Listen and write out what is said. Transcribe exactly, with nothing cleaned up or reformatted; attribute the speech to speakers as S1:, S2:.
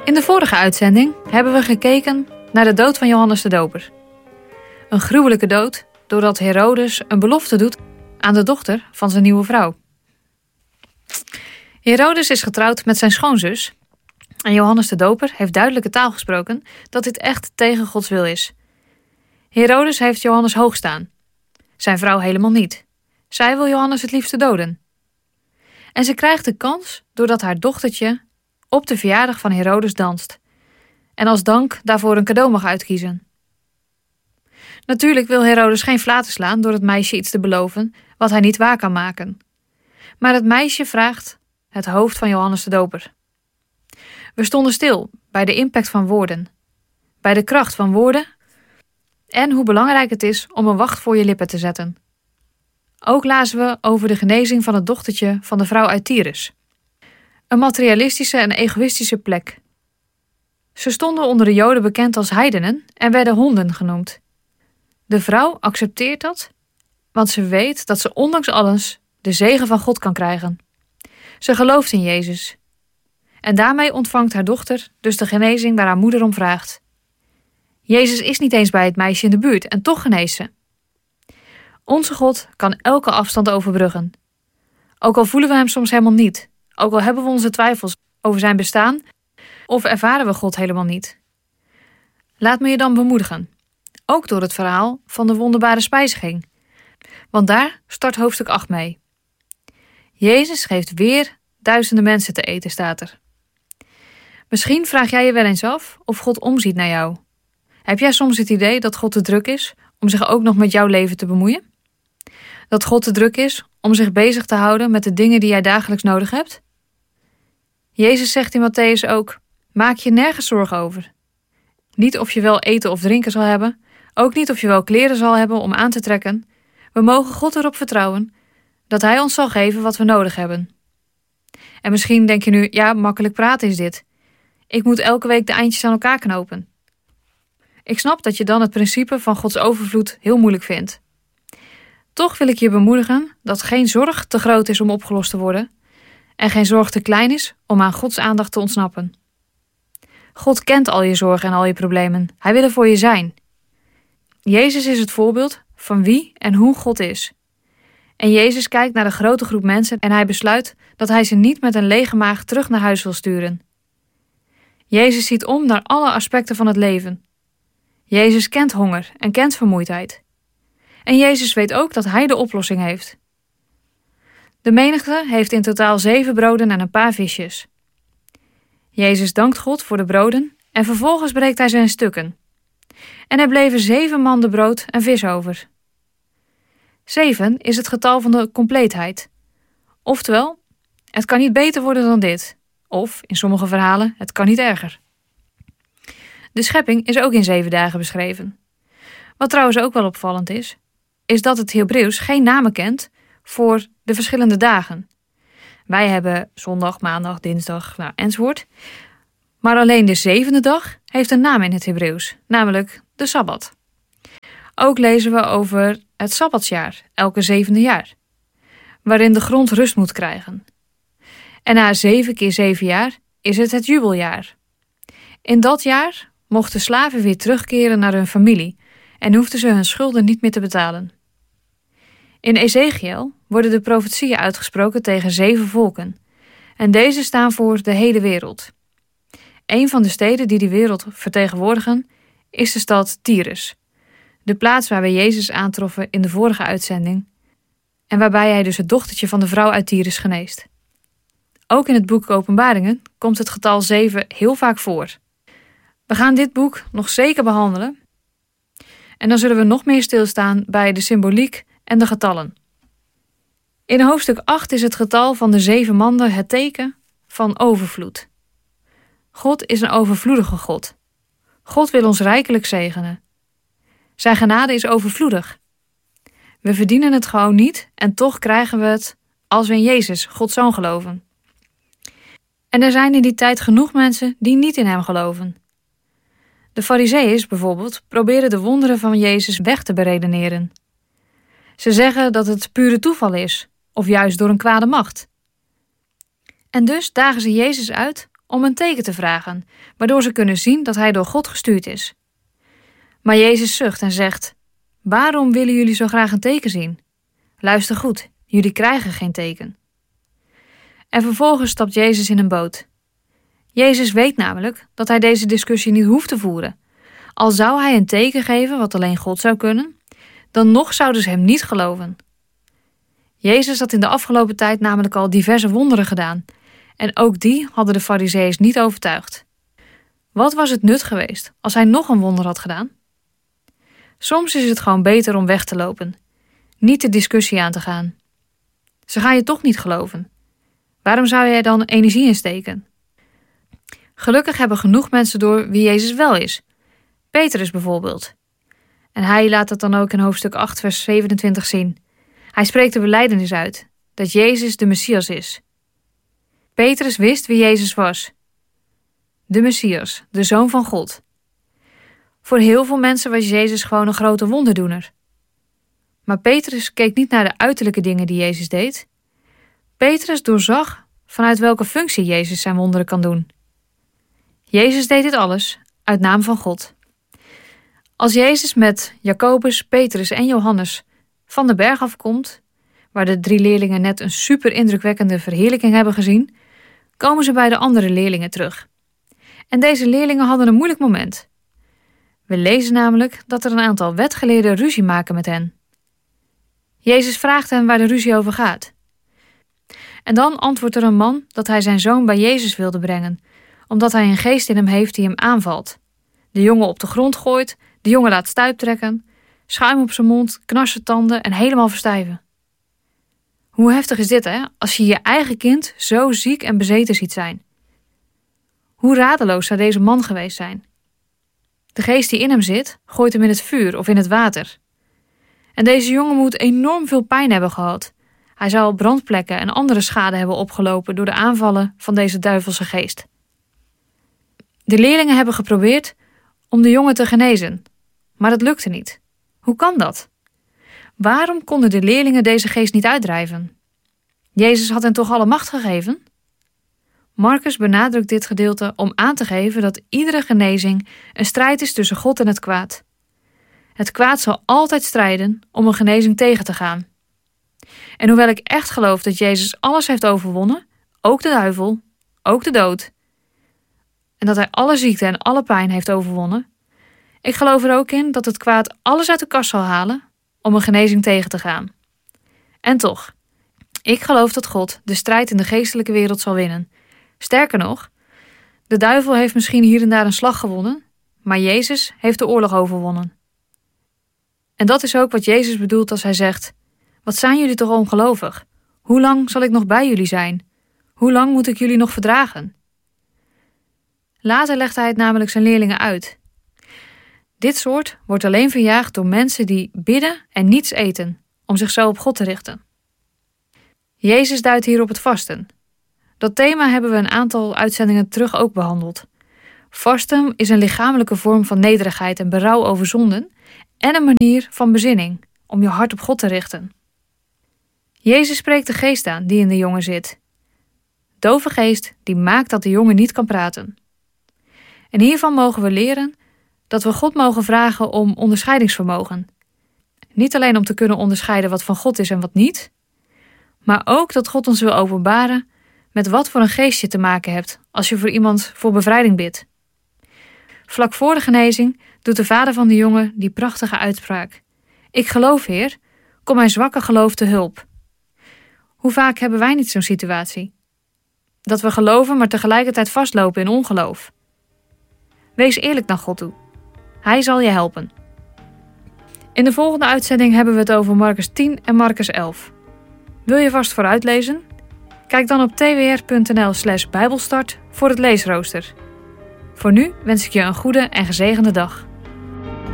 S1: In de vorige uitzending hebben we gekeken naar de dood van Johannes de Doper. Een gruwelijke dood doordat Herodes een belofte doet aan de dochter van zijn nieuwe vrouw. Herodes is getrouwd met zijn schoonzus en Johannes de Doper heeft duidelijke taal gesproken dat dit echt tegen Gods wil is. Herodes heeft Johannes hoog staan, zijn vrouw helemaal niet. Zij wil Johannes het liefste doden. En ze krijgt de kans doordat haar dochtertje op de verjaardag van Herodes danst en als dank daarvoor een cadeau mag uitkiezen. Natuurlijk wil Herodes geen flaten slaan door het meisje iets te beloven wat hij niet waar kan maken. Maar het meisje vraagt het hoofd van Johannes de Doper. We stonden stil bij de impact van woorden, bij de kracht van woorden en hoe belangrijk het is om een wacht voor je lippen te zetten. Ook lazen we over de genezing van het dochtertje van de vrouw uit Tyrus. Een materialistische en egoïstische plek. Ze stonden onder de Joden bekend als heidenen en werden honden genoemd. De vrouw accepteert dat, want ze weet dat ze ondanks alles de zegen van God kan krijgen. Ze gelooft in Jezus. En daarmee ontvangt haar dochter dus de genezing waar haar moeder om vraagt. Jezus is niet eens bij het meisje in de buurt en toch geneest ze. Onze God kan elke afstand overbruggen. Ook al voelen we hem soms helemaal niet, ook al hebben we onze twijfels over zijn bestaan, of ervaren we God helemaal niet. Laat me je dan bemoedigen, ook door het verhaal van de wonderbare spijziging. Want daar start hoofdstuk acht mee. Jezus geeft weer duizenden mensen te eten, staat er. Misschien vraag jij je wel eens af of God omziet naar jou. Heb jij soms het idee dat God te druk is om zich ook nog met jouw leven te bemoeien? Dat God te druk is om zich bezig te houden met de dingen die jij dagelijks nodig hebt? Jezus zegt in Matthäus ook, maak je nergens zorgen over. Niet of je wel eten of drinken zal hebben, ook niet of je wel kleren zal hebben om aan te trekken. We mogen God erop vertrouwen dat Hij ons zal geven wat we nodig hebben. En misschien denk je nu, ja, makkelijk praten is dit. Ik moet elke week de eindjes aan elkaar knopen. Ik snap dat je dan het principe van Gods overvloed heel moeilijk vindt. Toch wil ik je bemoedigen dat geen zorg te groot is om opgelost te worden en geen zorg te klein is om aan Gods aandacht te ontsnappen. God kent al je zorgen en al je problemen. Hij wil er voor je zijn. Jezus is het voorbeeld van wie en hoe God is. En Jezus kijkt naar de grote groep mensen en hij besluit dat hij ze niet met een lege maag terug naar huis wil sturen. Jezus ziet om naar alle aspecten van het leven. Jezus kent honger en kent vermoeidheid. En Jezus weet ook dat hij de oplossing heeft. De menigte heeft in totaal zeven broden en een paar visjes. Jezus dankt God voor de broden en vervolgens breekt hij ze in stukken. En er bleven zeven manden brood en vis over. Zeven is het getal van de compleetheid. Oftewel, het kan niet beter worden dan dit. Of, in sommige verhalen, het kan niet erger. De schepping is ook in zeven dagen beschreven. Wat trouwens ook wel opvallend is, is dat het Hebreeuws geen namen kent voor de verschillende dagen. Wij hebben zondag, maandag, dinsdag, nou, enzovoort. Maar alleen de zevende dag heeft een naam in het Hebreeuws, namelijk de Sabbat. Ook lezen we over het Sabbatsjaar, elke zevende jaar, waarin de grond rust moet krijgen. En na zeven keer zeven jaar is het het jubeljaar. In dat jaar mochten slaven weer terugkeren naar hun familie en hoefden ze hun schulden niet meer te betalen. In Ezechiël worden de profetieën uitgesproken tegen zeven volken. En deze staan voor de hele wereld. Een van de steden die die wereld vertegenwoordigen is de stad Tyrus. De plaats waar we Jezus aantroffen in de vorige uitzending. En waarbij hij dus het dochtertje van de vrouw uit Tyrus geneest. Ook in het boek Openbaringen komt het getal zeven heel vaak voor. We gaan dit boek nog zeker behandelen. En dan zullen we nog meer stilstaan bij de symboliek en de getallen. In hoofdstuk acht is het getal van de zeven manden het teken van overvloed. God is een overvloedige God. God wil ons rijkelijk zegenen. Zijn genade is overvloedig. We verdienen het gewoon niet en toch krijgen we het als we in Jezus, Gods Zoon, geloven. En er zijn in die tijd genoeg mensen die niet in hem geloven. De Farizeeërs bijvoorbeeld proberen de wonderen van Jezus weg te beredeneren. Ze zeggen dat het pure toeval is, of juist door een kwade macht. En dus dagen ze Jezus uit om een teken te vragen, waardoor ze kunnen zien dat hij door God gestuurd is. Maar Jezus zucht en zegt: waarom willen jullie zo graag een teken zien? Luister goed, jullie krijgen geen teken. En vervolgens stapt Jezus in een boot. Jezus weet namelijk dat hij deze discussie niet hoeft te voeren. Al zou hij een teken geven wat alleen God zou kunnen, dan nog zouden ze hem niet geloven. Jezus had in de afgelopen tijd namelijk al diverse wonderen gedaan, en ook die hadden de Farizeeërs niet overtuigd. Wat was het nut geweest als hij nog een wonder had gedaan? Soms is het gewoon beter om weg te lopen, niet de discussie aan te gaan. Ze gaan je toch niet geloven. Waarom zou jij dan energie insteken? Gelukkig hebben genoeg mensen door wie Jezus wel is. Petrus bijvoorbeeld. En hij laat het dan ook in hoofdstuk acht vers zevenentwintig zien. Hij spreekt de belijdenis uit, dat Jezus de Messias is. Petrus wist wie Jezus was. De Messias, de Zoon van God. Voor heel veel mensen was Jezus gewoon een grote wonderdoener. Maar Petrus keek niet naar de uiterlijke dingen die Jezus deed. Petrus doorzag vanuit welke functie Jezus zijn wonderen kan doen. Jezus deed dit alles uit naam van God. Als Jezus met Jacobus, Petrus en Johannes van de berg afkomt, waar de drie leerlingen net een super indrukwekkende verheerlijking hebben gezien, komen ze bij de andere leerlingen terug. En deze leerlingen hadden een moeilijk moment. We lezen namelijk dat er een aantal wetgeleerden ruzie maken met hen. Jezus vraagt hen waar de ruzie over gaat. En dan antwoordt er een man dat hij zijn zoon bij Jezus wilde brengen, omdat hij een geest in hem heeft die hem aanvalt. De jongen op de grond gooit, de jongen laat stuiptrekken, schuim op zijn mond, knarse tanden en helemaal verstijven. Hoe heftig is dit, hè, als je je eigen kind zo ziek en bezeten ziet zijn? Hoe radeloos zou deze man geweest zijn? De geest die in hem zit, gooit hem in het vuur of in het water. En deze jongen moet enorm veel pijn hebben gehad. Hij zou op brandplekken en andere schade hebben opgelopen door de aanvallen van deze duivelse geest. De leerlingen hebben geprobeerd om de jongen te genezen, maar dat lukte niet. Hoe kan dat? Waarom konden de leerlingen deze geest niet uitdrijven? Jezus had hen toch alle macht gegeven? Marcus benadrukt dit gedeelte om aan te geven dat iedere genezing een strijd is tussen God en het kwaad. Het kwaad zal altijd strijden om een genezing tegen te gaan. En hoewel ik echt geloof dat Jezus alles heeft overwonnen, ook de duivel, ook de dood, en dat hij alle ziekte en alle pijn heeft overwonnen, ik geloof er ook in dat het kwaad alles uit de kast zal halen om een genezing tegen te gaan. En toch, ik geloof dat God de strijd in de geestelijke wereld zal winnen. Sterker nog, de duivel heeft misschien hier en daar een slag gewonnen, maar Jezus heeft de oorlog overwonnen. En dat is ook wat Jezus bedoelt als hij zegt: wat zijn jullie toch ongelovig? Hoe lang zal ik nog bij jullie zijn? Hoe lang moet ik jullie nog verdragen? Later legt hij het namelijk zijn leerlingen uit. Dit soort wordt alleen verjaagd door mensen die bidden en niets eten, om zich zo op God te richten. Jezus duidt hier op het vasten. Dat thema hebben we een aantal uitzendingen terug ook behandeld. Vasten is een lichamelijke vorm van nederigheid en berouw over zonden en een manier van bezinning, om je hart op God te richten. Jezus spreekt de geest aan die in de jongen zit. Dove geest die maakt dat de jongen niet kan praten. En hiervan mogen we leren dat we God mogen vragen om onderscheidingsvermogen. Niet alleen om te kunnen onderscheiden wat van God is en wat niet, maar ook dat God ons wil openbaren met wat voor een geest je te maken hebt als je voor iemand voor bevrijding bidt. Vlak voor de genezing doet de vader van de jongen die prachtige uitspraak: ik geloof, Heer, kom mijn zwakke geloof te hulp. Hoe vaak hebben wij niet zo'n situatie? Dat we geloven, maar tegelijkertijd vastlopen in ongeloof. Wees eerlijk naar God toe. Hij zal je helpen. In de volgende uitzending hebben we het over Marcus tien en Marcus elf. Wil je vast vooruit lezen? Kijk dan op twr.nl slash bijbelstart voor het leesrooster. Voor nu wens ik je een goede en gezegende dag.